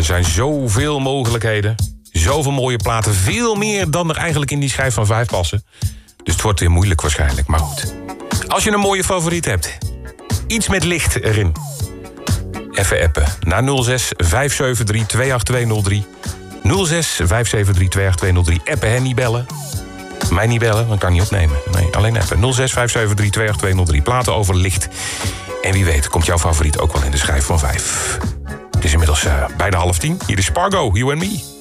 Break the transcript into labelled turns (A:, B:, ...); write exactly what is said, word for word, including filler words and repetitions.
A: zijn zoveel mogelijkheden. Zoveel mooie platen. Veel meer dan er eigenlijk in die schijf van vijf passen. Dus het wordt weer moeilijk waarschijnlijk, maar goed. Als je een mooie favoriet hebt. Iets met licht erin. Even appen. Naar nul zes vijf zeven drie twee acht twee nul drie. nul zes vijf zeven drie twee acht twee nul drie. Appen, hè, niet bellen. Mij niet bellen, dan kan ik niet opnemen. Nee, alleen appen. nul zes vijf zeven drie twee acht twee nul drie. Platen over licht. En wie weet, komt jouw favoriet ook wel in de schijf van vijf. Het is inmiddels uh, bijna half tien. Hier is Spargo, You and Me.